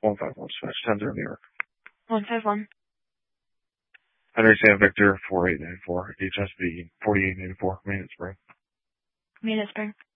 151 Dispatch, 10-0 New York. 151. Henry Sam Victor, 4894, HSB 4884, Maintenance Spring. Maintenance Spring.